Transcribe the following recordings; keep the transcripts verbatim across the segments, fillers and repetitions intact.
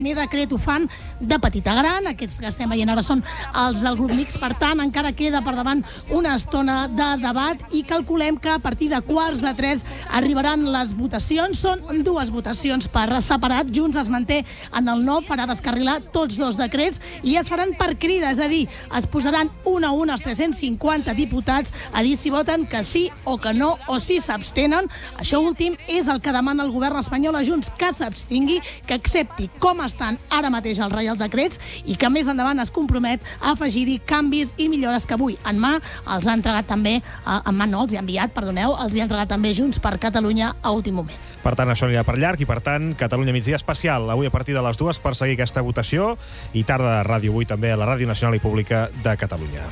primer decret ho fan de petit a gran, aquests que estem veient ara són els del grup mixt, per tant encara queda per davant una estona de debat i calculem que a partir de quarts de tres arribaran les votacions. Són dues votacions per separat. Junts es manté en el no, farà descarrilar tots dos decrets i es faran per crida, és a dir, es posaran un a un els tres-cents cinquanta diputats a dir si voten que sí o que no o si s'abstenen. Això últim és el que demana el govern espanyol a Junts, que s'abstingui, que accepti com estan ara mateix els Reials Decrets i que més endavant es compromet a afegir-hi canvis i millores que avui en mà els ha entregat també, eh, en mà no, els hi ha enviat, perdoneu, els hi ha entregat també Junts per Catalunya a últim moment. Per tant, això anirà per llarg i, per tant, Catalunya migdia especial avui a partir de les dues per seguir aquesta votació i tarda de Ràdio avui també a la Ràdio Nacional i Pública de Catalunya.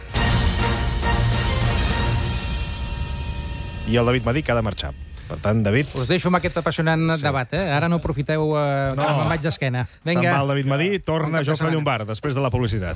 I el David m'ha dit que ha de marxar. Per tant, David... Us deixo amb aquest apassionant sí. debat, eh? Ara no aprofiteu eh, no. que me'n vaig d'esquena. Se'n va el David Madí, torna Jofre Llombard, després de la publicitat.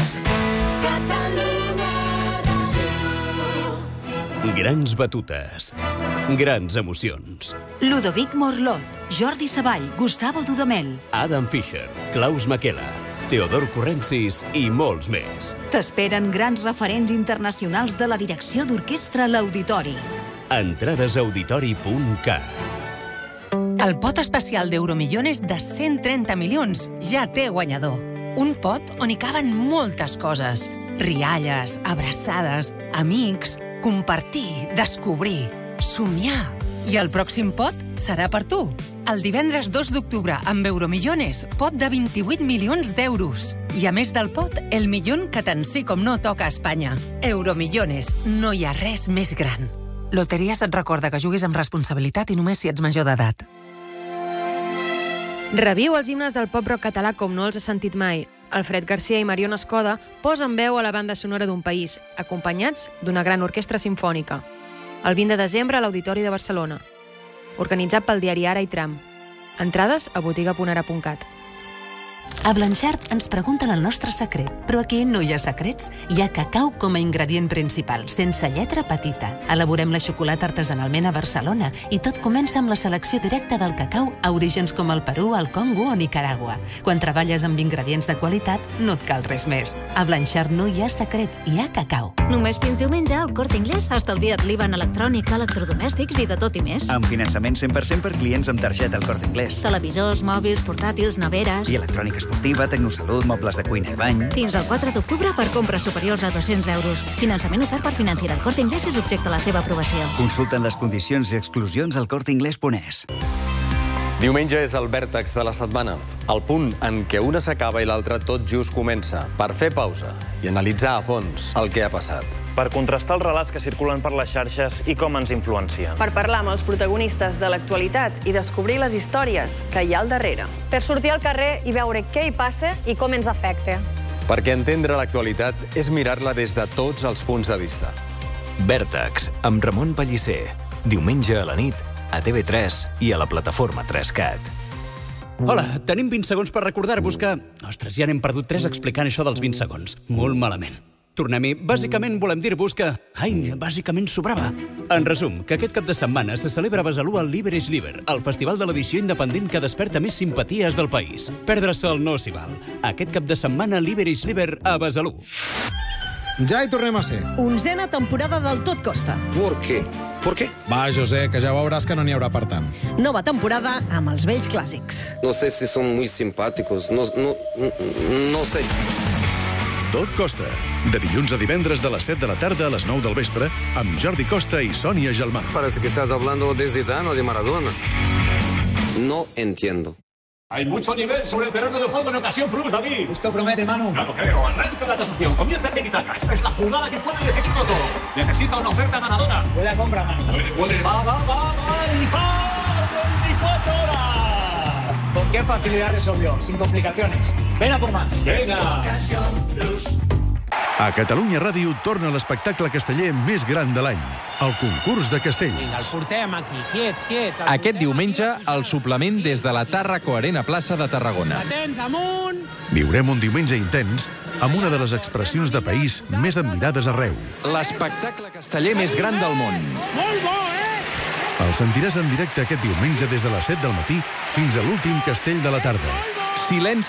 Grans batutes. Grans emocions. Ludovic Morlot, Jordi Savall, Gustavo Dudamel, Adam Fischer, Klaus Makela, Teodor Corrensis i molts més. T'esperen grans referents internacionals de la direcció d'orquestra a l'Auditori. Entrades a auditori punt cat. El pot especial d'Euromillones de cent trenta milions ja té guanyador. Un pot on hi caben moltes coses. Rialles, abraçades, amics, compartir, descobrir, somiar. I el pròxim pot serà per tu. El divendres dos d'octubre, amb Euromillones, pot de vint-i-vuit milions d'euros. I a més del pot, el milió que tant sí com no toca a Espanya. Euromillones, no hi ha res més gran. Loteries et recorda que juguis amb responsabilitat i només si ets major d'edat. Reviu els himnes del pop-rock català com no els has sentit mai. Alfred Garcia i Mariona Escoda posen veu a la banda sonora d'un país, acompanyats d'una gran orquestra simfònica. El vint de desembre a l'Auditori de Barcelona. Organitzat pel diari Ara i Tram. Entrades a botiga punt ara punt cat. A Blanchard ens pregunten el nostre secret, però aquí no hi ha secrets. Hi ha cacau com a ingredient principal, sense lletra petita. Elaborem la xocolata artesanalment a Barcelona i tot comença amb la selecció directa del cacau a orígens com el Perú, el Congo o Nicaragua. Quan treballes amb ingredients de qualitat, no et cal res més. A Blanchard no hi ha secret, hi ha cacau. Només fins diumenge al Corte Inglés ha estalviat l'I V A en electrònica, electrodomèstics i de tot i més. Amb finançament cent per cent per clients amb targeta al Corte Inglés. Televisors, mòbils, portàtils, neveres... I electrònica esportiva, tecnosalut, mobles de cuina i bany... Fins al quatre d'octubre per compres superiors a dos-cents euros. Finançament ofert per Financiera al Corte Inglés i subjecte a la seva aprovació. Consulten les condicions i exclusions al corte inglés punt es. Diumenge és el vèrtex de la setmana, el punt en què una s'acaba i l'altra tot just comença, per fer pausa i analitzar a fons el que ha passat. Per contrastar els relats que circulen per les xarxes i com ens influencien. Per parlar amb els protagonistes de l'actualitat i descobrir les històries que hi ha al darrere. Per sortir al carrer i veure què hi passa i com ens afecta. Perquè entendre l'actualitat és mirar-la des de tots els punts de vista. Vèrtex, amb Ramon Pellicer. Diumenge a la nit, a T V tres i a la plataforma tres cat. Hola, tenim vint segons per recordar-vos que... Ostres, ja n'hem perdut tres explicant això dels vint segons. Molt malament. Tornem-hi. Bàsicament volem dir-vos que... Ai, bàsicament sobrava. En resum, que aquest cap de setmana se celebra a Besalú el Liber és Liber, el festival de l'edició independent que desperta més simpaties del país. Perdre-se'l no s'hi val. Aquest cap de setmana Liber és Liber a Besalú. Ja hi tornem a ser. Onzena temporada del Tot Costa. ¿Por qué? ¿Por qué? Va, José, que ja veuràs que no n'hi haurà per tant. Nova temporada amb els vells clàssics. No sé si son muy simpáticos, no, no, no sé. Tot Costa, de dilluns a divendres de les set de la tarda a les nou del vespre, amb Jordi Costa i Sònia Gelmà. Parece que estás hablando de Zidane o de Maradona. No entiendo. Hay mucho nivel sobre el terreno de juego en ocasión plus, David. Esto promete, Manu. No lo creo. Arranca la transacción. Comienza el tiki-taka. Esta es la jugada que puede decidirlo todo. Necesita una oferta ganadora. Buena compra, Manu. Puede, puede. Va, va, va, va. Y va. veinticuatro horas. ¿Con qué facilidad resolvió? Sin complicaciones. Ven a por más. Venga. A Catalunya Ràdio torna l'espectacle casteller més gran de l'any, el concurs de castell. Vinga, el portem aquí, quiet, quiet. Aquest diumenge, el suplement des de la Tàrraco Arena Plaça de Tarragona. Atents, amunt! Viurem un diumenge intens amb una de les expressions de país més admirades arreu. L'espectacle casteller més gran del món. Molt bo, eh? El sentiràs en directe aquest diumenge des de les set del matí fins a l'últim castell de la tarda. Silenci